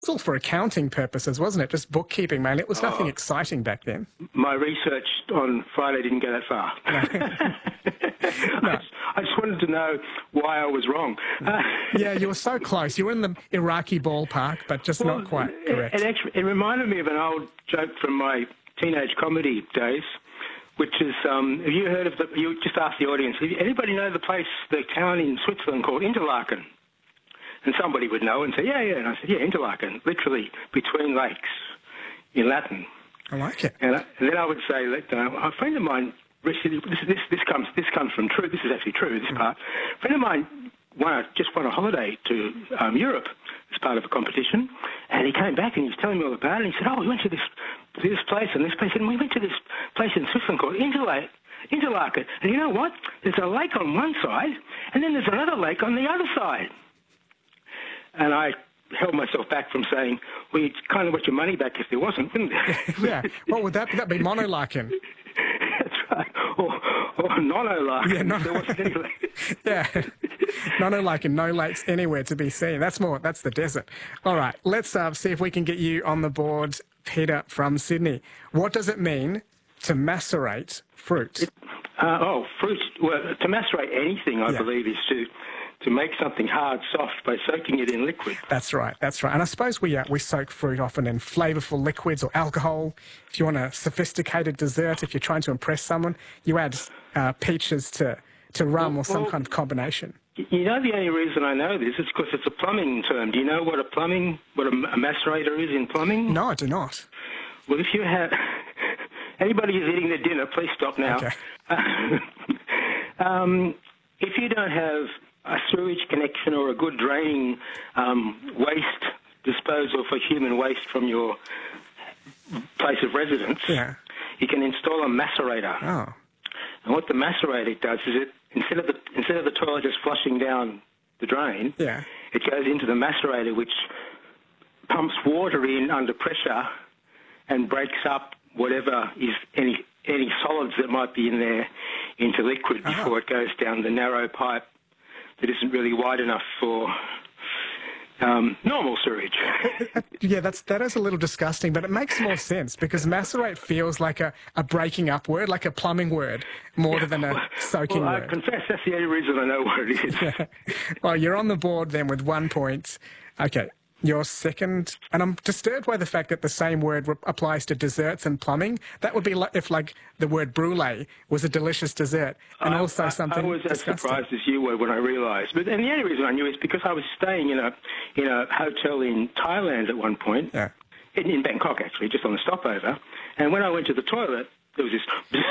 It's all for accounting purposes, wasn't it? Just bookkeeping, mainly. It was nothing exciting back then. My research on Friday didn't go that far. No. I just wanted to know why I was wrong. Yeah, you were so close. You were in the Iraqi ballpark, but just not quite correct. It reminded me of an old joke from my teenage comedy days, which is, have you heard of you just asked the audience, anybody know the town in Switzerland called Interlaken? And somebody would know and say, yeah. And I said, yeah, Interlaken, literally between lakes in Latin. I like it. And then I would say that a friend of mine, this comes from true. This is actually true. This part. A friend of mine just won a holiday to Europe as part of a competition, and he came back and he was telling me all about it. And he said, "Oh, we went to this place and this place, and we went to this place in Switzerland called Interlaken. And you know what? There's a lake on one side, and then there's another lake on the other side." And I held myself back from saying, well, you'd kind of want your money back if there wasn't, wouldn't it? Yeah. What would that be? That'd be Monolaken. That's right. Or Nonolaken. Yeah, there wasn't any lake. Yeah. Nonolaken, no lakes anywhere to be seen. That's the desert. All right, let's see if we can get you on the board, Peter from Sydney. What does it mean to macerate fruit? Fruit. Well, to macerate anything, I believe, is to make something hard soft by soaking it in liquid. That's right. And I suppose we soak fruit often in flavourful liquids or alcohol. If you want a sophisticated dessert, if you're trying to impress someone, you add peaches to rum or some kind of combination. You know, the only reason I know this is because it's a plumbing term. Do you know what a macerator is in plumbing? No, I do not. Well, if you have... Anybody who's eating their dinner, please stop now. Okay. If you don't have a sewage connection or a good draining waste disposal for human waste from your place of residence, you can install a macerator. Oh. And what the macerator does is instead of the toilet just flushing down the drain, it goes into the macerator, which pumps water in under pressure and breaks up whatever is any solids that might be in there into liquid before it goes down the narrow pipe that isn't really wide enough for normal sewage. Yeah, that is a little disgusting, but it makes more sense because macerate feels like a breaking up word, like a plumbing word, more than a soaking word. I confess that's the only reason I know what it is. Yeah. Well, you're on the board then with 1 point. Okay. Your second, and I'm disturbed by the fact that the same word applies to desserts and plumbing. That would be like if the word brulee was a delicious dessert and also something I was as disgusting. surprised as you were when I realised. And the only reason I knew is because I was staying in a hotel in Thailand at one point, in Bangkok actually, just on a stopover. And when I went to the toilet, there was this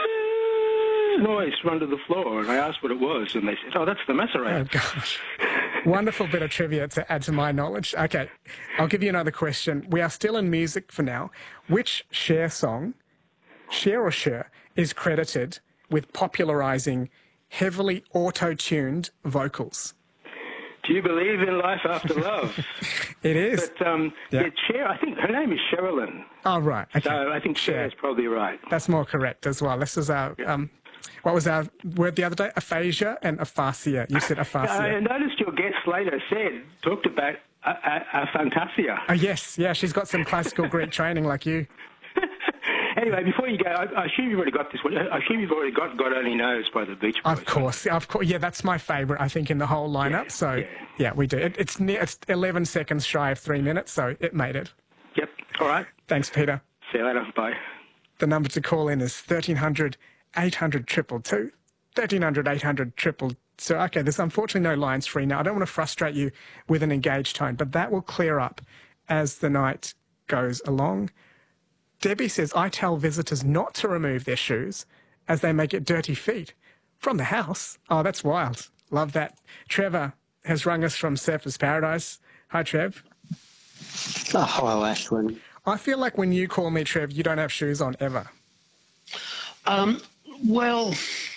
noise from under the floor, and I asked what it was, and they said, "Oh, that's the macerator." Oh gosh. Wonderful bit of trivia to add to my knowledge. Okay, I'll give you another question. We are still in music for now. Which Cher song, Cher or Cher, is credited with popularising heavily auto-tuned vocals? Do you believe in life after love? It is. But Cher, I think her name is Sherilyn. Oh, right. Okay. So I think Cher is probably right. That's more correct as well. This is our... what was our word the other day? Aphasia and aphasia. You said aphasia. I noticed your guest later talked about aphantasia. Oh, yes. Yeah, she's got some classical Greek training like you. Anyway, before you go, I assume you've already got this one. I assume you've already got God Only Knows by the Beach Boys. Of course. Yeah, that's my favourite, I think, in the whole lineup. Yeah, we do. It's 11 seconds shy of 3 minutes, so it made it. Yep. All right. Thanks, Peter. See you later. Bye. The number to call in is 1300 800 222. 1300 800 222. So, okay, there's unfortunately no lines free now. I don't want to frustrate you with an engaged tone, but that will clear up as the night goes along. Debbie says, I tell visitors not to remove their shoes as they may get dirty feet from the house. Oh, that's wild. Love that. Trevor has rung us from Surfers Paradise. Hi, Trev. Oh, hello, Ashwin. I feel like when you call me Trev, you don't have shoes on ever. Well,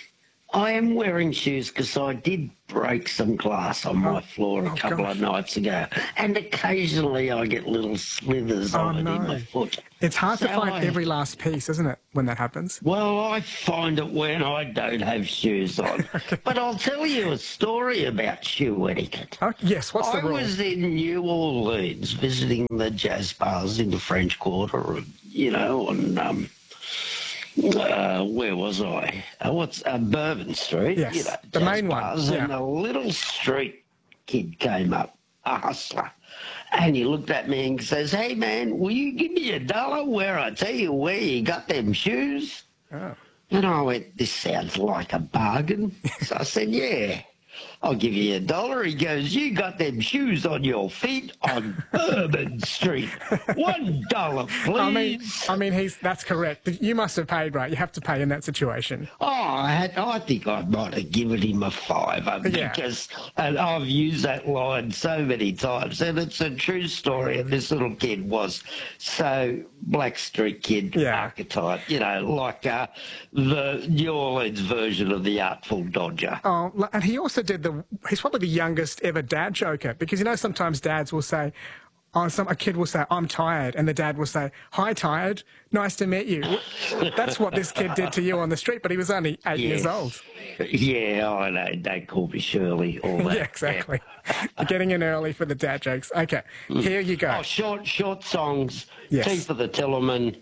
I am wearing shoes because I did break some glass on my floor a couple of nights ago, and occasionally I get little slithers on it in my foot. It's hard to So find every last piece, isn't it, when that happens? Well, I find it when I don't have shoes on. But I'll tell you a story about shoe etiquette. Oh, yes, what's the I rule? was in New Orleans visiting the jazz bars in the French Quarter, you know, on where was I? Bourbon Street. Yes, you know, the jazz main one. bars, Yeah. And a little street kid came up, a hustler, and he looked at me and says, "Hey man, will you give me $1 where I tell you where you got them shoes?" Oh. And I went, "This sounds like a bargain." So I said, "Yeah, I'll give you $1." He goes, "You got them shoes on your feet on Bourbon Street. $1, please." I mean, that's correct. You must have paid, right? You have to pay in that situation. Oh, I think I might have given him a $5 Yeah. because, and I've used that line so many times, and it's a true story. And this little kid was so Black Street Kid archetype, you know, like the New Orleans version of the Artful Dodger. Oh, and he also did he's probably the youngest ever dad joker, because, you know, sometimes dads will say, a kid will say, "I'm tired," and the dad will say, "Hi, tired. Nice to meet you." That's what this kid did to you on the street, but he was only 8 years old. Yeah, I know. Don't call me Shirley. All that. Yeah, exactly. You're getting in early for the dad jokes. Okay, here you go. Oh, short songs. Yes. Teeth of the Tillerman,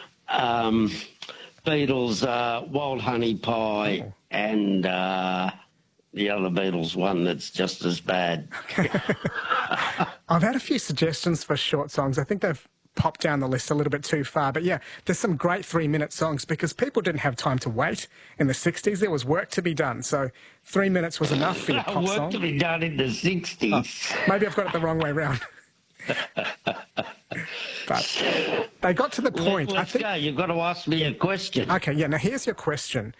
Beatles, Wild Honey Pie, and the other Beatles one that's just as bad. I've had a few suggestions for short songs. I think they've popped down the list a little bit too far. But yeah, there's some great 3-minute songs because people didn't have time to wait in the 60s. There was work to be done. So 3 minutes was enough for your pop Work song. to be done in the 60s. Maybe I've got it the wrong way round. But they got to the point. Let's go. You've got to ask me a question. Okay, yeah. Now here's your question.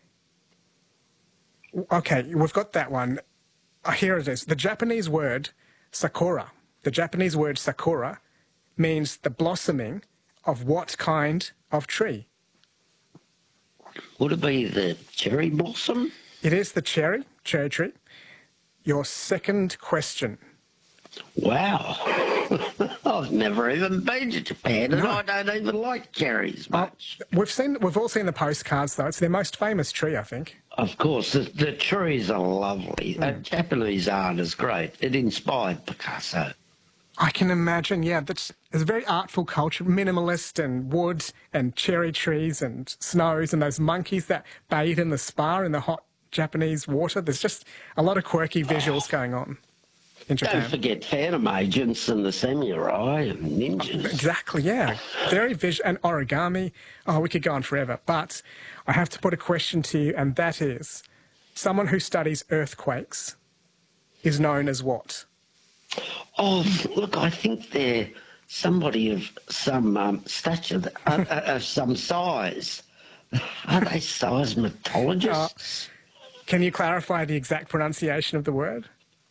Okay, we've got that one. Here it is. The Japanese word sakura. The Japanese word sakura means the blossoming of what kind of tree? Would it be the cherry blossom? It is the cherry tree. Your second question. Wow. I've never even been to Japan, and I don't even like cherries much. We've all seen the postcards, though. It's their most famous tree, I think. Of course, the trees are lovely. Japanese art is great. It inspired Picasso. I can imagine, yeah. It's a very artful culture, minimalist and wood and cherry trees and snows and those monkeys that bathe in the spa in the hot Japanese water. There's just a lot of quirky visuals going on in Japan. Don't forget Phantom Agents and the Samurai and ninjas. Exactly, yeah. Very visual. And origami. Oh, we could go on forever. But I have to put a question to you, and that is, someone who studies earthquakes is known as what? Oh, look, I think they're somebody of some stature, of some size. Are they seismologists? Can you clarify the exact pronunciation of the word?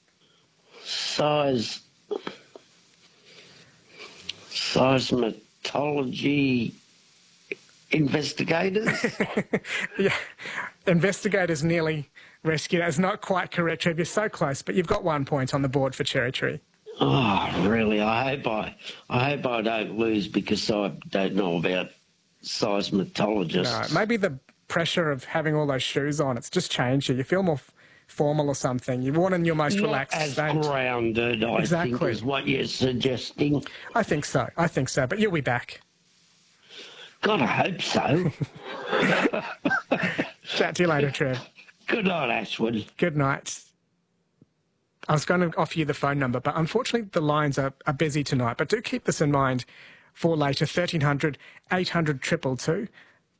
Seismology investigators? Yeah, investigators nearly rescued. That's not quite correct, Trev. You're so close, but you've got 1 point on the board for Cherry Tree. Oh, really? I hope I don't lose because I don't know about seismologists. No, maybe the pressure of having all those shoes on, it's just changed you. You feel more formal or something. You're in your most relaxed as state. Grounded, I think, is what you're suggesting. I think so. But you'll be back. God, I hope so. Chat to you later, Trev. Good night, Ashwin. Good night. I was going to offer you the phone number, but unfortunately the lines are busy tonight. But do keep this in mind for later, 1300 800 222.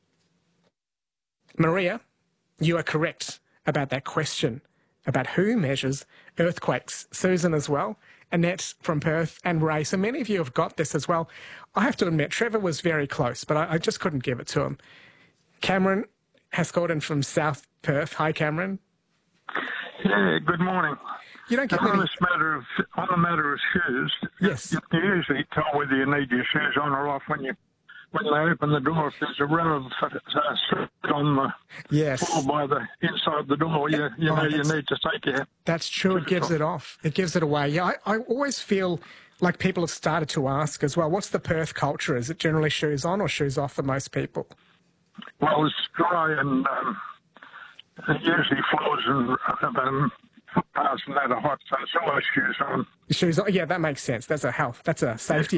Maria, you are correct about that question about who measures earthquakes. Susan as well, Annette from Perth, and Ray. So many of you have got this as well. I have to admit, Trevor was very close, but I just couldn't give it to him. Cameron has called in from South Perth. Hi, Cameron. Yeah, good morning. You don't get on many... the matter of shoes, Yes. you usually tell whether you need your shoes on or off when you when they open the door, if there's a row of soot on the floor by the inside the door, you know you need to take care. That's true. It gives it off. It gives it away. Yeah, I always feel like people have started to ask as well, what's the Perth culture? Is it generally shoes on or shoes off for most people? Well, it's dry and usually floors and footpaths and that are hot, so it's always shoes on. Shoes on. Yeah, that makes sense. That's a health. That's a safety